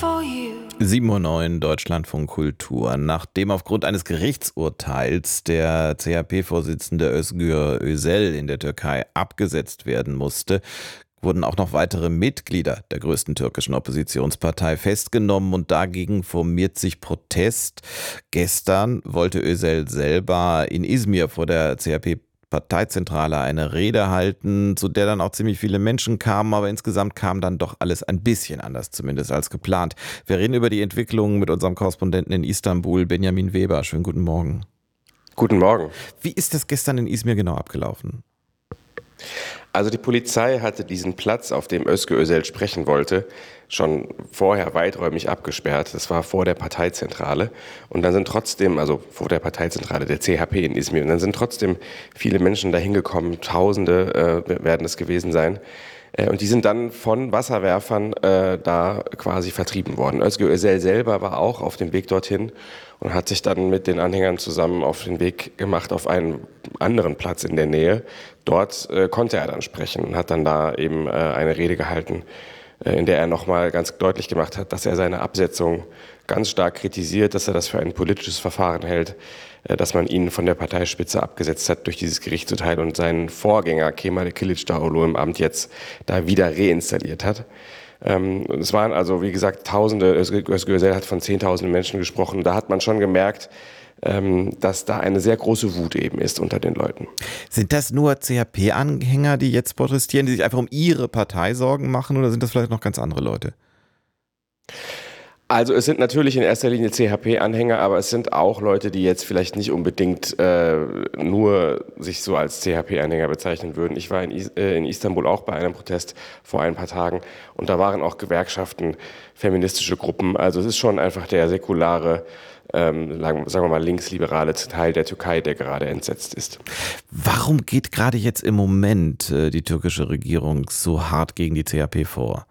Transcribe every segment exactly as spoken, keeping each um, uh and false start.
sieben Uhr neun Deutschlandfunk Kultur. Nachdem aufgrund eines Gerichtsurteils der C H P-Vorsitzende Özgür Özel in der Türkei abgesetzt werden musste, wurden auch noch weitere Mitglieder der größten türkischen Oppositionspartei festgenommen und dagegen formiert sich Protest. Gestern wollte Özel selber in Izmir vor der C H P Parteizentrale eine Rede halten, zu der dann auch ziemlich viele Menschen kamen, aber insgesamt kam dann doch alles ein bisschen anders, zumindest als geplant. Wir reden über die Entwicklungen mit unserem Korrespondenten in Istanbul, Benjamin Weber. Schönen guten Morgen. Guten Morgen. Wie ist das gestern in Izmir genau abgelaufen? Also die Polizei hatte diesen Platz, auf dem Özgür Özel sprechen wollte, schon vorher weiträumig abgesperrt. Das war vor der Parteizentrale. Und dann sind trotzdem, also vor der Parteizentrale der C H P in Izmir, und dann sind trotzdem viele Menschen da hingekommen. Tausende äh, werden es gewesen sein. Äh, und die sind dann von Wasserwerfern äh, da quasi vertrieben worden. Özgür Özel selber war auch auf dem Weg dorthin und hat sich dann mit den Anhängern zusammen auf den Weg gemacht auf einen anderen Platz in der Nähe. Dort äh, konnte er dann sprechen und hat dann da eben äh, eine Rede gehalten, äh, in der er nochmal ganz deutlich gemacht hat, dass er seine Absetzung ganz stark kritisiert, dass er das für ein politisches Verfahren hält, äh, dass man ihn von der Parteispitze abgesetzt hat durch dieses Gerichtsurteil und seinen Vorgänger Kemal Kılıçdaroğlu im Amt jetzt da wieder reinstalliert hat. Ähm, es waren also, wie gesagt, Tausende, Özgür Özel hat von Zehntausenden Menschen gesprochen. Da hat man schon gemerkt, ähm, dass da eine sehr große Wut eben ist unter den Leuten. Sind das nur C H P-Anhänger, die jetzt protestieren, die sich einfach um ihre Partei Sorgen machen, oder sind das vielleicht noch ganz andere Leute? Also es sind natürlich in erster Linie C H P-Anhänger, aber es sind auch Leute, die jetzt vielleicht nicht unbedingt äh, nur sich so als C H P-Anhänger bezeichnen würden. Ich war in, Is- äh, in Istanbul auch bei einem Protest vor ein paar Tagen und da waren auch Gewerkschaften, feministische Gruppen. Also es ist schon einfach der säkulare, ähm, sagen wir mal linksliberale Teil der Türkei, der gerade entsetzt ist. Warum geht gerade jetzt im Moment äh, die türkische Regierung so hart gegen die C H P vor?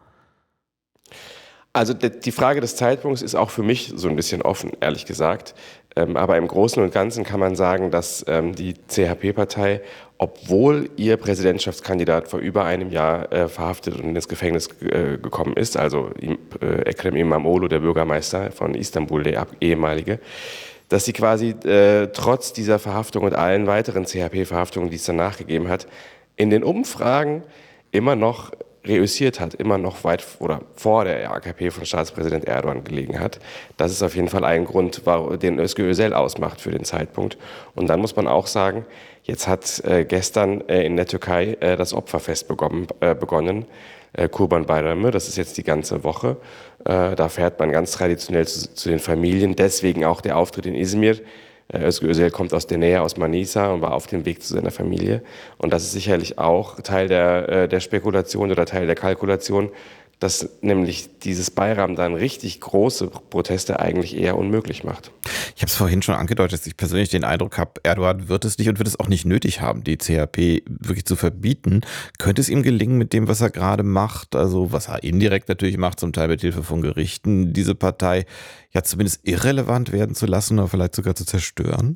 Also die Frage des Zeitpunkts ist auch für mich so ein bisschen offen, ehrlich gesagt. Aber im Großen und Ganzen kann man sagen, dass die C H P-Partei, obwohl ihr Präsidentschaftskandidat vor über einem Jahr verhaftet und ins Gefängnis gekommen ist, also Ekrem İmamoğlu, der Bürgermeister von Istanbul, der ehemalige, dass sie quasi trotz dieser Verhaftung und allen weiteren C H P-Verhaftungen, die es danach gegeben hat, in den Umfragen immer noch reüssiert hat, immer noch weit oder vor der A K P von Staatspräsident Erdogan gelegen hat. Das ist auf jeden Fall ein Grund, den Özgür Özel ausmacht für den Zeitpunkt. Und dann muss man auch sagen, jetzt hat äh, gestern äh, in der Türkei äh, das Opferfest begonnen, äh, begonnen äh, Kurban Bayramı, das ist jetzt die ganze Woche. Äh, da fährt man ganz traditionell zu, zu den Familien, deswegen auch der Auftritt in Izmir. Özgür Özel kommt aus der Nähe, aus Manisa und war auf dem Weg zu seiner Familie. Und das ist sicherlich auch Teil der, der Spekulation oder Teil der Kalkulation, dass nämlich dieses Bayram dann richtig große Proteste eigentlich eher unmöglich macht. Ich habe es vorhin schon angedeutet, dass ich persönlich den Eindruck habe, Erdogan wird es nicht und wird es auch nicht nötig haben, die C H P wirklich zu verbieten. Könnte es ihm gelingen mit dem, was er gerade macht, also was er indirekt natürlich macht, zum Teil mit Hilfe von Gerichten, diese Partei ja zumindest irrelevant werden zu lassen oder vielleicht sogar zu zerstören?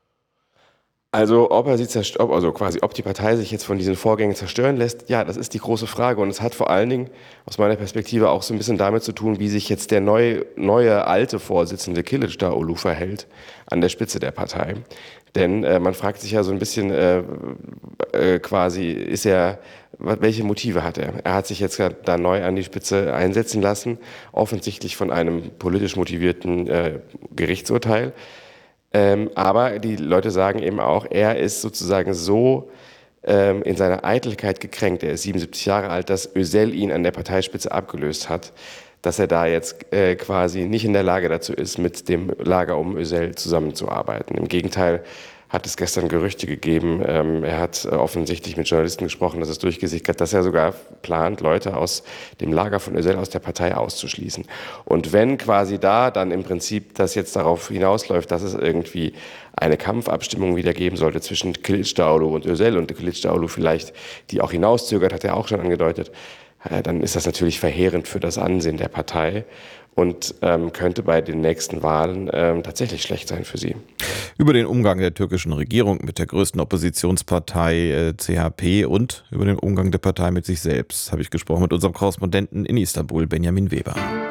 Also ob er sie zerstört, also quasi ob die Partei sich jetzt von diesen Vorgängen zerstören lässt, ja, das ist die große Frage. Und es hat vor allen Dingen aus meiner Perspektive auch so ein bisschen damit zu tun, wie sich jetzt der neue, neue alte Vorsitzende Kılıçdaroğlu verhält an der Spitze der Partei. Denn äh, man fragt sich ja so ein bisschen äh, äh, quasi, ist er, welche Motive hat er? Er hat sich jetzt da neu an die Spitze einsetzen lassen, offensichtlich von einem politisch motivierten äh, Gerichtsurteil. Ähm, aber die Leute sagen eben auch, er ist sozusagen so ähm, in seiner Eitelkeit gekränkt, er ist siebenundsiebzig Jahre alt, dass Özel ihn an der Parteispitze abgelöst hat, dass er da jetzt äh, quasi nicht in der Lage dazu ist, mit dem Lager um Özel zusammenzuarbeiten. Im Gegenteil hat es gestern Gerüchte gegeben, ähm, er hat äh, offensichtlich mit Journalisten gesprochen, dass es durchgesickert, dass er sogar plant, Leute aus dem Lager von Özel aus der Partei auszuschließen. Und wenn quasi da dann im Prinzip das jetzt darauf hinausläuft, dass es irgendwie eine Kampfabstimmung wieder geben sollte zwischen Kılıçdaroğlu und Özel und Kılıçdaroğlu vielleicht, die auch hinauszögert, hat er auch schon angedeutet, äh, dann ist das natürlich verheerend für das Ansehen der Partei und ähm, könnte bei den nächsten Wahlen ähm, tatsächlich schlecht sein für sie. Über den Umgang der türkischen Regierung mit der größten Oppositionspartei äh, C H P und über den Umgang der Partei mit sich selbst habe ich gesprochen mit unserem Korrespondenten in Istanbul, Benjamin Weber.